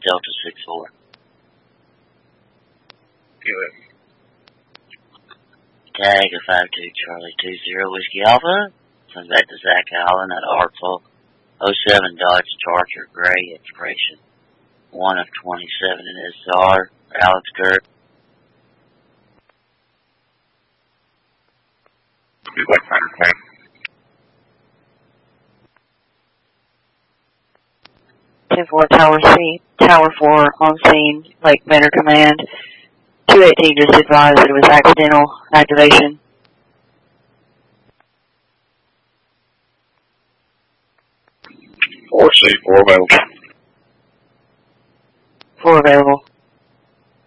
Delta 6-4. Good. Tag a 52 Charlie 20 Whiskey Alpha. Send back to Zach Allen at Hartsville. 07 Dodge Charger Gray, expiration 1 of 27 in SR. Alex Kirk. Be like 110. Tower C, Tower 4 on scene, Lake Manor Command. 218 just advised that it was accidental activation. 4C, 4 available. 4 available.